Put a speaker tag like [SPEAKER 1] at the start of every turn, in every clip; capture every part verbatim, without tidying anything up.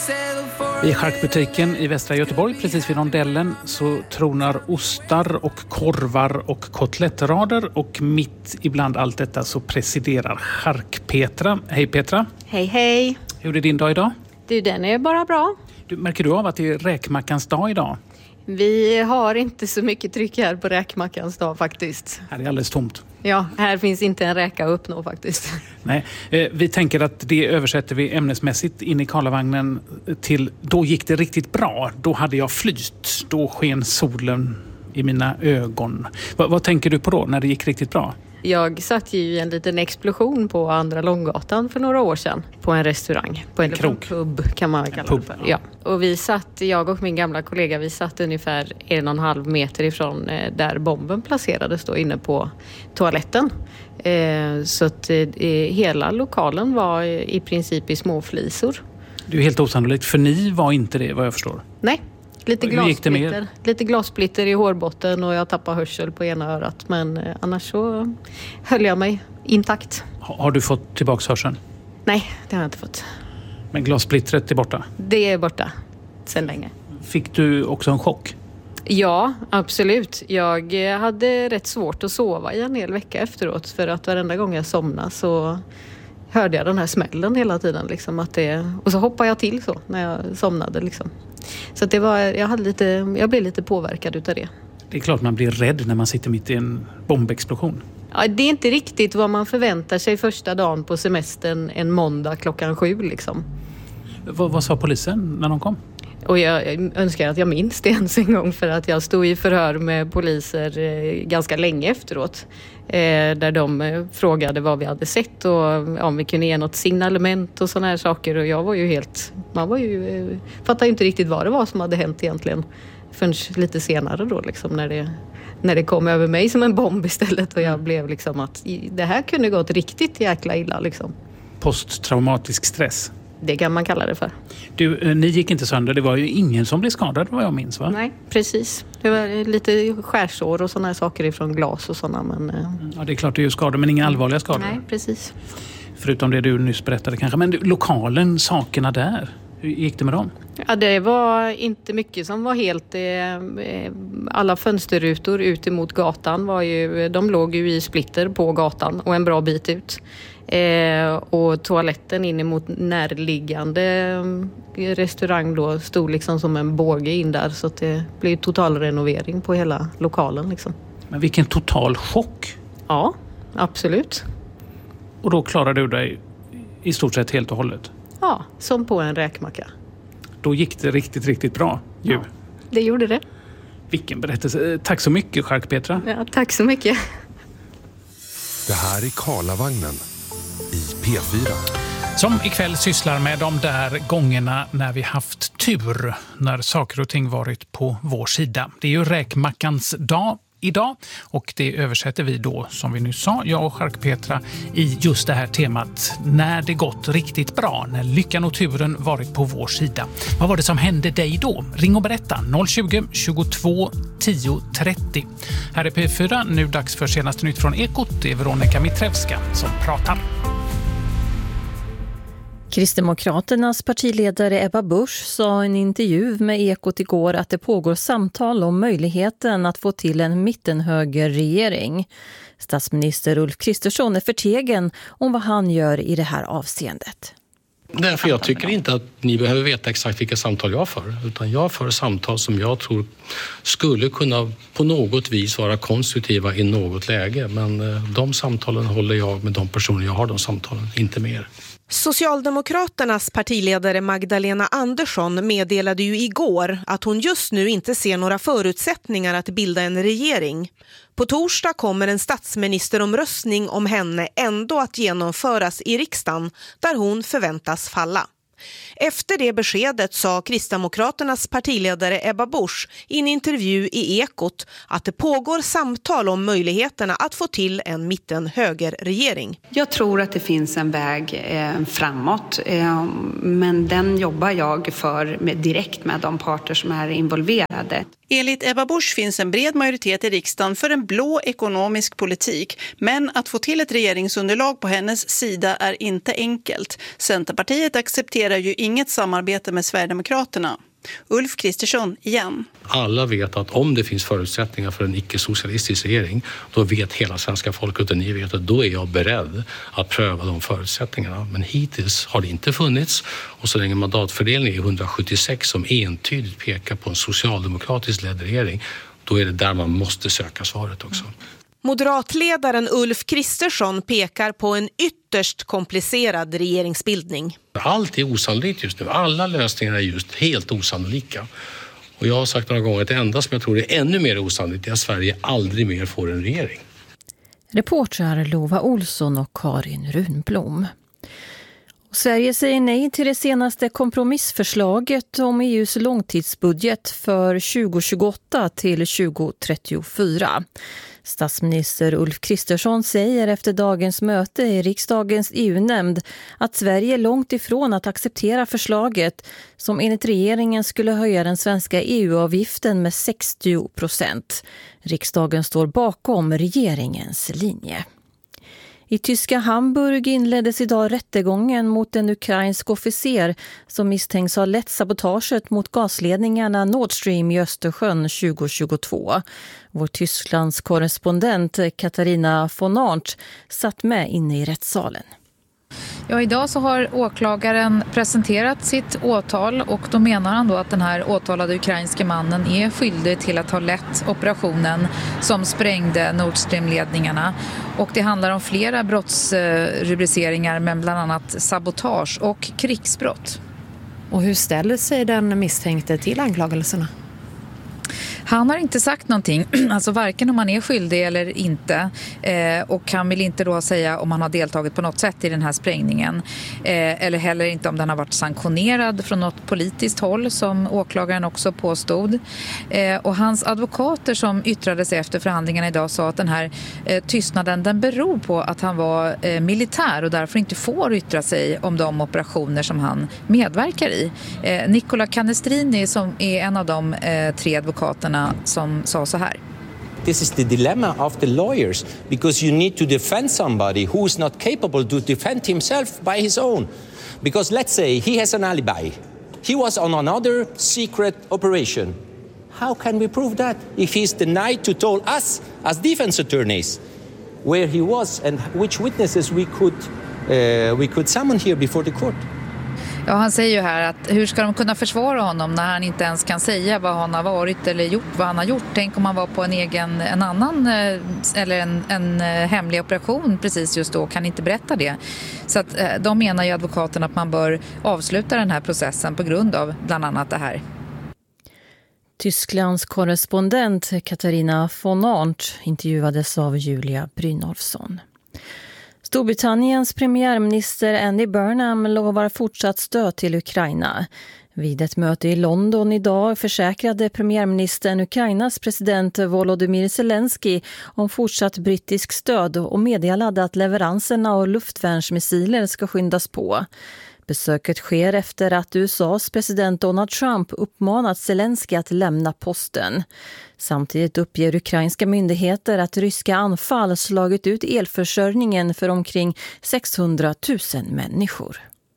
[SPEAKER 1] I charkbutiken i västra Göteborg, precis vid rondellen, så tronar ostar och korvar och kotlettrader, och mitt ibland allt detta så presiderar Chark-Petra. Hej Petra!
[SPEAKER 2] Hej hej!
[SPEAKER 1] Hur är din dag idag?
[SPEAKER 2] Du, den är bara bra.
[SPEAKER 1] Du, märker du av att det är räkmackans dag idag?
[SPEAKER 2] Vi har inte så mycket tryck här på räkmackans dag faktiskt.
[SPEAKER 1] Här är alldeles tomt.
[SPEAKER 2] Ja, här finns inte en räka att uppnå faktiskt.
[SPEAKER 1] Nej, eh, vi tänker att det översätter vi ämnesmässigt in i Karlavagnen till då gick det riktigt bra. Då hade jag flyt. Då sken solen i mina ögon. Va, vad tänker du på då när det gick riktigt bra?
[SPEAKER 2] Jag satt ju i en liten explosion på Andra Långgatan för några år sedan. På en restaurang. På en, en
[SPEAKER 1] krog.
[SPEAKER 2] pub kan man kalla
[SPEAKER 1] pub,
[SPEAKER 2] det för.
[SPEAKER 1] Ja.
[SPEAKER 2] Ja. Och vi satt, jag och min gamla kollega, vi satt ungefär en och en halv meter ifrån eh, där bomben placerades då inne på toaletten. Eh, så att eh, hela lokalen var i princip i små flisor.
[SPEAKER 1] Det är helt osannolikt, för ni var inte det vad jag förstår.
[SPEAKER 2] Nej. Lite
[SPEAKER 1] Hur gick det med
[SPEAKER 2] glassplitter, lite glassplitter i hårbotten och jag tappade hörsel på ena örat. Men eh, annars så höll jag mig intakt.
[SPEAKER 1] Har, har du fått tillbaka hörseln?
[SPEAKER 2] Nej, det har jag inte fått.
[SPEAKER 1] Men glassplittret är borta?
[SPEAKER 2] Det är borta sedan länge.
[SPEAKER 1] Fick du också en chock?
[SPEAKER 2] Ja, absolut. Jag hade rätt svårt att sova i en hel vecka efteråt. För att varenda gång jag somnade så hörde jag den här smällen hela tiden. Liksom, att det, och så hoppade jag till så när jag somnade. Liksom. Så att det var, jag, hade lite, jag blev lite påverkad utav det.
[SPEAKER 1] Det är klart man blir rädd när man sitter mitt i en bombexplosion.
[SPEAKER 2] Ja, det är inte riktigt vad man förväntar sig första dagen på semestern en måndag klockan sju. Liksom.
[SPEAKER 1] Vad, vad sa polisen när de kom?
[SPEAKER 2] Och jag önskar att jag minns det ens en gång, för att jag stod i förhör med poliser eh, ganska länge efteråt. Eh, där de eh, frågade vad vi hade sett och ja, om vi kunde ge något signalement och såna här saker. Och jag var ju helt, man var ju, eh, fattade ju inte riktigt vad det var som hade hänt egentligen. Förrän lite senare då liksom, när det, när det kom över mig som en bomb istället. Och jag blev liksom att det här kunde gått riktigt jäkla illa liksom.
[SPEAKER 1] Posttraumatisk stress.
[SPEAKER 2] Det kan man kalla det för.
[SPEAKER 1] Du, ni gick inte sönder. Det var ju ingen som blev skadad vad jag minns, va?
[SPEAKER 2] Nej, precis. Det var lite skärsår och sådana här saker ifrån glas och sådana. Men...
[SPEAKER 1] Ja, det är klart det är ju skador, men inga allvarliga skador.
[SPEAKER 2] Nej, precis.
[SPEAKER 1] Förutom det du nyss berättade kanske. Men du, lokalen, sakerna där, hur gick det med dem?
[SPEAKER 2] Ja, det var inte mycket som var helt... Eh, alla fönsterrutor ut emot gatan var ju... De låg ju i splitter på gatan och en bra bit ut. Eh, och toaletten in emot närliggande restaurang då stod liksom som en båge in där, så att det blev total renovering på hela lokalen liksom.
[SPEAKER 1] Men vilken total chock!
[SPEAKER 2] Ja, absolut.
[SPEAKER 1] Och då klarade du dig i stort sett helt och hållet?
[SPEAKER 2] Ja, som på en räkmacka.
[SPEAKER 1] Då gick det riktigt, riktigt bra ju.
[SPEAKER 2] Ja, det gjorde det.
[SPEAKER 1] Vilken berättelse. Tack så mycket, Chark-Petra.
[SPEAKER 2] Ja, tack så mycket.
[SPEAKER 3] Det här är Karlavagnen i P fyra.
[SPEAKER 1] Som ikväll sysslar med de där gångerna när vi haft tur, när saker och ting varit på vår sida. Det är ju räkmackans dag idag, och det översätter vi då, som vi nyss sa, jag och Chark-Petra, i just det här temat när det gått riktigt bra, när lyckan och turen varit på vår sida. Vad var det som hände dig då? Ring och berätta noll tjugo, tjugotvå, tio, trettio. Här är P fyra, nu dags för senaste nytt från Ekot. Det är Veronica Mitrevska som pratar.
[SPEAKER 4] Kristdemokraternas partiledare Ebba Busch sa i en intervju med Ekot igår att det pågår samtal om möjligheten att få till en mittenhögerregering. Statsminister Ulf Kristersson är förtegen om vad han gör i det här avseendet.
[SPEAKER 5] Därför jag tycker inte att ni behöver veta exakt vilka samtal jag för, utan jag för samtal som jag tror skulle kunna på något vis vara konstruktiva i något läge. Men de samtalen håller jag med de personer jag har de samtalen, inte mer.
[SPEAKER 6] Socialdemokraternas partiledare Magdalena Andersson meddelade ju igår att hon just nu inte ser några förutsättningar att bilda en regering. På torsdag kommer en statsministeromröstning om henne ändå att genomföras i riksdagen, där hon förväntas falla. Efter det beskedet sa Kristdemokraternas partiledare Ebba Busch i en intervju i Ekot att det pågår samtal om möjligheterna att få till en mitten-högerregering.
[SPEAKER 7] Jag tror att det finns en väg eh, framåt, eh, men den jobbar jag för med, direkt med de parter som är involverade.
[SPEAKER 8] Enligt Ebba Busch finns en bred majoritet i riksdagen för en blå ekonomisk politik. Men att få till ett regeringsunderlag på hennes sida är inte enkelt. Centerpartiet accepterar riskerar ju inget samarbete med Sverigedemokraterna. Ulf Kristersson igen.
[SPEAKER 5] Alla vet att om det finns förutsättningar för en icke-socialistisk regering, då vet hela svenska folket och ni vet att då är jag beredd att pröva de förutsättningarna. Men hittills har det inte funnits, och så länge mandatfördelningen är hundrasjuttiosex som entydigt pekar på en socialdemokratisk ledd regering, då är det där man måste söka svaret också.
[SPEAKER 6] Moderatledaren Ulf Kristersson pekar på en ytterst komplicerad regeringsbildning.
[SPEAKER 5] Allt är osannolikt just nu. Alla lösningar är just helt osannolika. Och jag har sagt några gånger att det enda som jag tror är ännu mer osannolikt är att Sverige aldrig mer får en regering.
[SPEAKER 4] Reportrar Lova Olsson och Karin Runblom. Sverige säger nej till det senaste kompromissförslaget om E U:s långtidsbudget för tjugo tjugoåtta till tjugo trettiofyra. Statsminister Ulf Kristersson säger efter dagens möte i riksdagens E U-nämnd att Sverige är långt ifrån att acceptera förslaget som enligt regeringen skulle höja den svenska E U-avgiften med sextio procent. Riksdagen står bakom regeringens linje. I tyska Hamburg inleddes idag rättegången mot en ukrainsk officer som misstänks ha lett sabotaget mot gasledningarna Nord Stream i Östersjön tjugo tjugotvå. Vår Tysklands korrespondent Katarina von Arndt satt med inne i rättssalen.
[SPEAKER 9] Ja, idag så har åklagaren presenterat sitt åtal och då menar han då att den här åtalade ukrainska mannen är skyldig till att ha lett operationen som sprängde Nord Stream-ledningarna. Och det handlar om flera brottsrubriceringar, men bland annat sabotage och krigsbrott.
[SPEAKER 10] Och hur ställer sig den misstänkte till anklagelserna?
[SPEAKER 9] Han har inte sagt någonting, alltså varken om han är skyldig eller inte, eh, och han vill inte då säga om han har deltagit på något sätt i den här sprängningen, eh, eller heller inte om den har varit sanktionerad från något politiskt håll som åklagaren också påstod. Eh, och hans advokater som yttrade sig efter förhandlingarna idag sa att den här eh, tystnaden den beror på att han var eh, militär och därför inte får yttra sig om de operationer som han medverkar i. Eh, Nicola Canestrini som är en av de eh, tre advokaterna som sa så här.
[SPEAKER 11] This is the dilemma of the lawyers because you need to defend somebody who is not capable to defend himself by his own. Because let's say he has an alibi. He was on another secret operation. How can we prove that if he's denied to tell us as defense attorneys where he was and which witnesses we could uh, we could summon here before the court?
[SPEAKER 9] Ja, han säger ju här att hur ska de kunna försvara honom när han inte ens kan säga vad han har varit eller gjort, vad han har gjort. Tänk om han var på en egen, en annan eller en, en hemlig operation precis just då, kan inte berätta det. Så att de menar ju advokaten att man bör avsluta den här processen på grund av bland annat det här.
[SPEAKER 4] Tysklands korrespondent Katarina von Arndt intervjuades av Julia Brynolfsson. Storbritanniens premiärminister Andy Burnham lovar fortsatt stöd till Ukraina. Vid ett möte i London idag försäkrade premiärministern Ukrainas president Volodymyr Zelensky om fortsatt brittisk stöd och meddelade att leveranserna av luftvärnsmissiler ska skyndas på. Besöket sker efter att U S A:s president Donald Trump uppmanat Zelensky att lämna posten. Samtidigt uppger ukrainska myndigheter att ryska anfall slagit ut elförsörjningen för omkring sexhundratusen människor.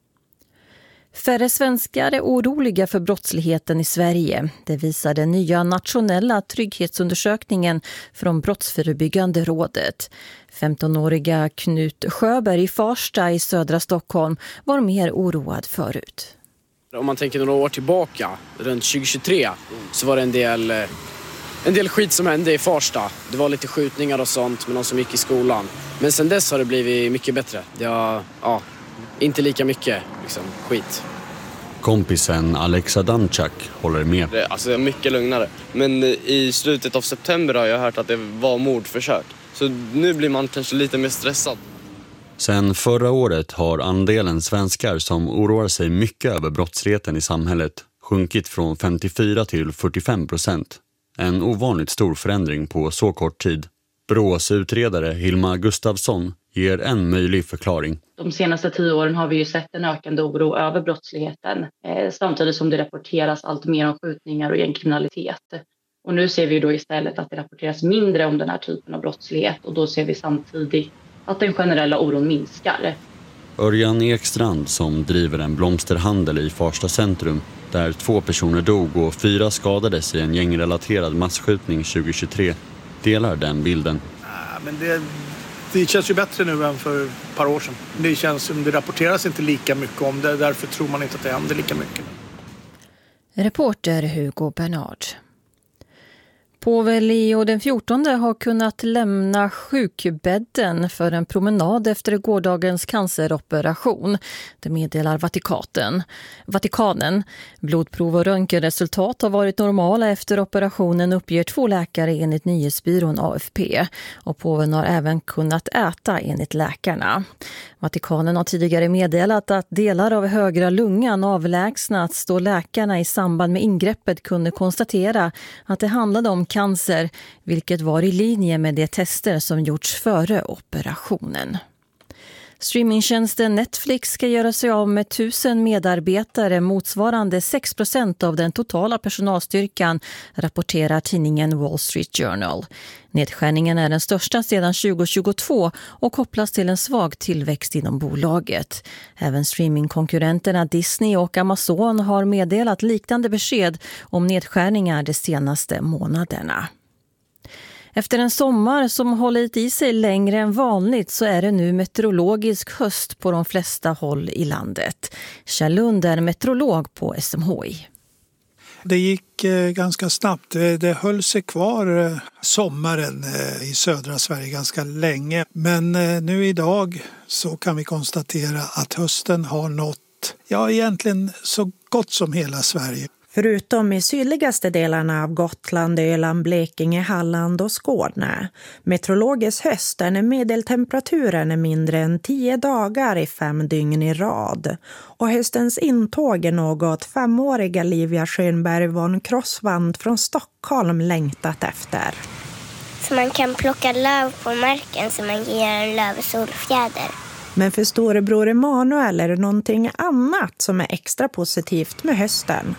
[SPEAKER 4] Färre svenskar är oroliga för brottsligheten i Sverige. Det visar den nya nationella trygghetsundersökningen från Brottsförebyggande rådet. femtonåriga Knut Sjöberg i Farsta i södra Stockholm var mer oroad förut.
[SPEAKER 12] Om man tänker några år tillbaka, runt tjugo tjugotre, så var det en del, en del skit som hände i Farsta. Det var lite skjutningar och sånt med någon som gick i skolan. Men sen dess har det blivit mycket bättre. Det har, ja, inte lika mycket liksom, skit.
[SPEAKER 13] Kompisen Alex Adamczak håller med.
[SPEAKER 14] Det, alltså det är mycket lugnare. Men i slutet av september har jag hört att det var mordförsök. Så nu blir man kanske lite mer stressad.
[SPEAKER 13] Sen förra året har andelen svenskar som oroar sig mycket över brottsligheten i samhället sjunkit från femtiofyra till fyrtiofem procent. En ovanligt stor förändring på så kort tid. Brås utredare Hilma Gustafsson ger en möjlig förklaring.
[SPEAKER 15] De senaste tio åren har vi ju sett en ökande oro över brottsligheten eh, samtidigt som det rapporteras allt mer om skjutningar och gängkriminalitet. Och nu ser vi då istället att det rapporteras mindre om den här typen av brottslighet och då ser vi samtidigt att den generella oron minskar.
[SPEAKER 13] Örjan Ekstrand, som driver en blomsterhandel i Farsta centrum där två personer dog och fyra skadades i en gängrelaterad massskjutning tjugohundratjugotre, delar den bilden.
[SPEAKER 16] Ja, men det, det känns ju bättre nu än för ett par år sedan. Det känns som det rapporteras inte lika mycket om det, därför tror man inte att det händer lika mycket.
[SPEAKER 4] Reporter Hugo Bernard. Påve Leo den fjortonde har kunnat lämna sjukbädden för en promenad efter gårdagens canceroperation. Det meddelar Vatikanen. Vatikanen. Blodprov och röntgenresultat har varit normala efter operationen, uppger två läkare enligt nyhetsbyrån A F P. Och påven har även kunnat äta enligt läkarna. Vatikanen har tidigare meddelat att delar av högra lungan avlägsnats då läkarna i samband med ingreppet kunde konstatera att det handlade om cancer, vilket var i linje med de tester som gjorts före operationen. Streamingtjänsten Netflix ska göra sig av med tusen medarbetare, motsvarande sex procent av den totala personalstyrkan, rapporterar tidningen Wall Street Journal. Nedskärningen är den största sedan tjugohundratjugotvå och kopplas till en svag tillväxt inom bolaget. Även streamingkonkurrenterna Disney och Amazon har meddelat liknande besked om nedskärningar de senaste månaderna. Efter en sommar som hållit i sig längre än vanligt så är det nu meteorologisk höst på de flesta håll i landet. Kjell Lund är meteorolog på S M H I.
[SPEAKER 17] Det gick eh, ganska snabbt. Det, det höll sig kvar eh, sommaren eh, i södra Sverige ganska länge. Men eh, nu idag så kan vi konstatera att hösten har nått, ja egentligen så gott som hela Sverige.
[SPEAKER 10] Förutom i sydligaste delarna av Gotland, Öland, Blekinge, Halland och Skåne. Meteorologisk höst är när medeltemperaturen är mindre än tio dagar i fem dygn i rad. Och höstens intåg är något femåriga Livia Schönberg von Crossvand från Stockholm längtat efter.
[SPEAKER 18] Så man kan plocka löv på marken så man ger en lövsolfjäder.
[SPEAKER 10] Men för storebror Emanuel är det någonting annat som är extra positivt med hösten.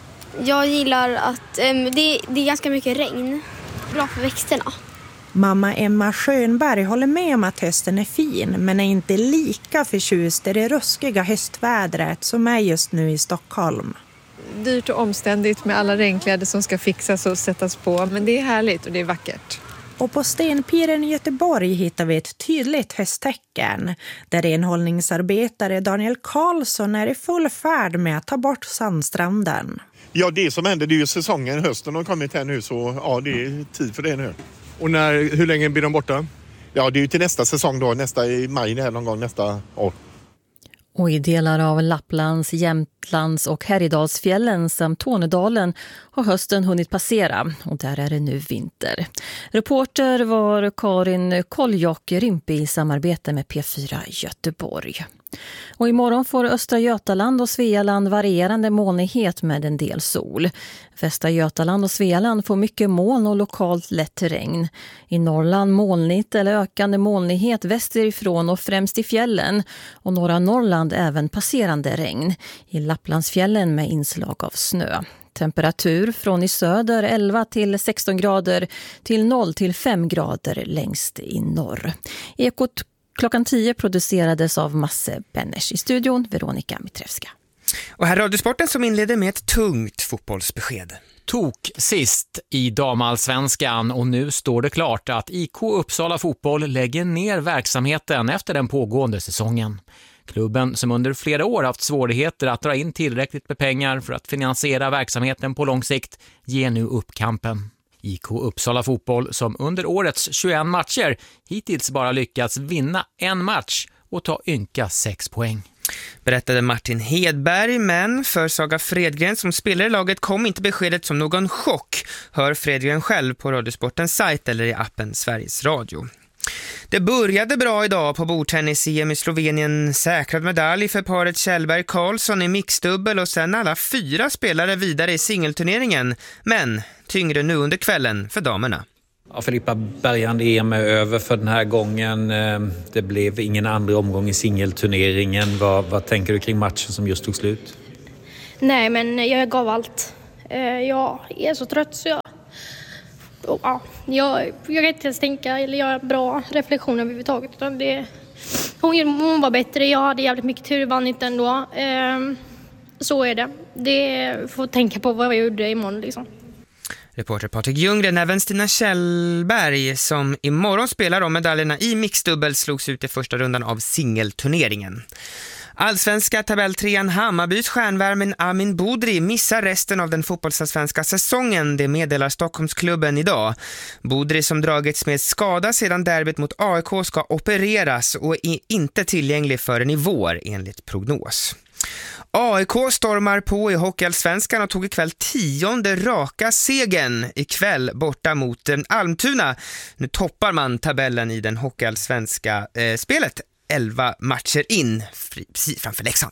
[SPEAKER 19] Jag gillar att um, det, det är ganska mycket regn. Bra för växterna.
[SPEAKER 10] Mamma Emma Schönberg håller med om att hösten är fin, men är inte lika förtjust i det ruskiga höstvädret som är just nu i Stockholm.
[SPEAKER 20] Dyrt och omständigt med alla regnkläder som ska fixas och sättas på, men det är härligt och det är vackert.
[SPEAKER 10] Och på Stenpiren i Göteborg hittar vi ett tydligt hösttecken där renhållningsarbetare Daniel Karlsson är i full färd med att ta bort sandstranden.
[SPEAKER 21] Ja, det som händer, det är ju säsongen, hösten har kommit här nu, så ja, det är tid för det nu. Och när, hur länge blir de borta? Ja, det är ju till nästa säsong då, nästa i maj här någon gång nästa år.
[SPEAKER 4] Och i delar av Lapplands, Jämtlands och Härjedalsfjällen samt Tornedalen har hösten hunnit passera och där är det nu vinter. Reporter var Karin Koljock-Rimpe i samarbete med P fyra Göteborg. Och imorgon får Östra Götaland och Svealand varierande molnighet med en del sol. Västra Götaland och Svealand får mycket moln och lokalt lätt regn. I Norrland molnigt eller ökande molnighet västerifrån och främst i fjällen. Och norra Norrland även passerande regn. I Lapplandsfjällen med inslag av snö. Temperatur från i söder elva till sexton grader till noll till fem grader längst i norr. Ekot klockan tio producerades av Masse Benners. I studion Veronika Mitrevska.
[SPEAKER 22] Och här är Radiosporten som inleder med ett tungt fotbollsbesked.
[SPEAKER 23] Tok sist i damallsvenskan och nu står det klart att I K Uppsala Fotboll lägger ner verksamheten efter den pågående säsongen. Klubben som under flera år haft svårigheter att dra in tillräckligt med pengar för att finansiera verksamheten på lång sikt ger nu upp kampen. I K Uppsala Fotboll som under årets tjugoett matcher hittills bara lyckats vinna en match och ta ynka sex poäng.
[SPEAKER 22] Berättade Martin Hedberg, men för Saga Fredgren som spelar i laget kom inte beskedet som någon chock. Hör Fredgren själv på Radiosportens sajt eller i appen Sveriges Radio. Det började bra idag på bordtennis-E M i Slovenien. Säkrad medalj för paret Kjellberg-Karlsson i mixdubbel och sen alla fyra spelare vidare i singelturneringen. Men tyngre nu under kvällen för damerna.
[SPEAKER 24] Ja, Filippa Bergand E M är över för den här gången. Det blev ingen andra omgång i singelturneringen. Vad, vad tänker du kring matchen som just tog slut?
[SPEAKER 19] Nej, men jag gav allt. Jag är så trött så jag... Ja, jag, jag kan inte ens tänka eller göra bra reflektioner överhuvudtaget. Utan det,
[SPEAKER 1] Hon, hon var bättre, jag hade jävligt mycket tur, vann inte ändå. Eh, så är det. Det får tänka på vad jag gjorde imorgon liksom.
[SPEAKER 22] Reporter Patrik Ljunggren, även Stina Kjellberg som imorgon spelar om medaljerna i mixdubbel slogs ut i första rundan av singelturneringen. Allsvenska tabelltrean Hammarbys stjärnvärmen Amin Bodri missar resten av den fotbollsallsvenska säsongen, det meddelar Stockholmsklubben idag. Bodri som dragits med skada sedan derbyt mot A I K ska opereras och är inte tillgänglig förrän i vår enligt prognos. A I K stormar på i Hockeyallsvenskan och tog ikväll tionde raka segern ikväll borta mot Almtuna. Nu toppar man tabellen i den Hockeyallsvenska eh, spelet. elva matcher in framför Leksand.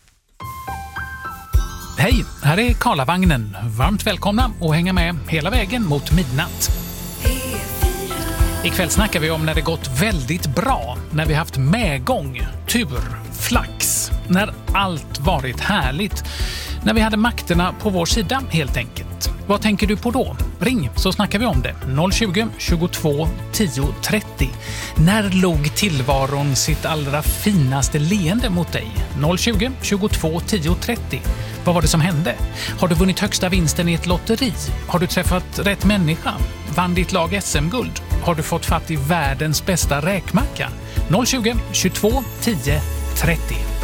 [SPEAKER 2] Hej, här är Karlavagnen. Varmt välkomna och hänga med hela vägen mot midnatt. Ikväll snackar vi om när det gått väldigt bra, när vi haft medgång, tur, flax, när allt varit härligt, när vi hade makterna på vår sida helt enkelt. Vad tänker du på då? Ring så snackar vi om det. noll tjugo, tjugotvå, tio, trettio. När låg tillvaron sitt allra finaste leende mot dig? noll tjugo, tjugotvå, tio, trettio. Vad var det som hände? Har du vunnit högsta vinsten i ett lotteri? Har du träffat rätt människa? Vann ditt lag S M-guld? Har du fått fatt i världens bästa räkmacka? noll tjugo, tjugotvå, tio, trettio.